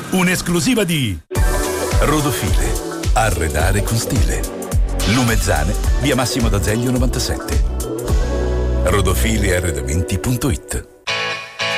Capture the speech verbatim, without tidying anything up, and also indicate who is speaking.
Speaker 1: Un'esclusiva di Rodofile. Arredare con stile. Lumezzane, via Massimo d'Azeglio novantasette. rodofile arredamenti punto it.